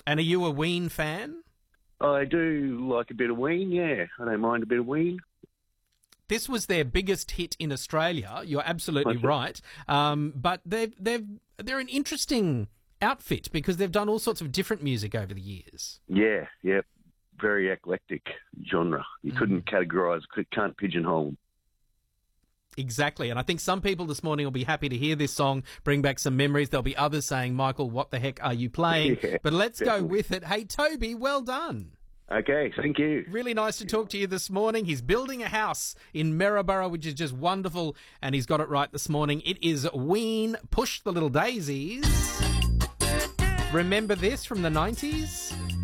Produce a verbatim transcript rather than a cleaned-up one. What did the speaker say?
And are you a Ween fan? I do like a bit of Ween, yeah. I don't mind a bit of Ween. This was their biggest hit in Australia. You're absolutely right. Um, but they've, they've, they're an interesting outfit because they've done all sorts of different music over the years. Yeah, yeah. Very eclectic genre. You mm. couldn't categorise, can't pigeonhole them. Exactly. And I think some people this morning will be happy to hear this song, bring back some memories. There'll be others saying, Michael, what the heck are you playing? Yeah, but let's definitely go with it. Hey, Toby, well done. Okay, thank you. Really nice to talk to you this morning. He's building a house in Maryborough, which is just wonderful, and he's got it right this morning. It is Ween, Push the Little Daisies. Remember this from the nineties?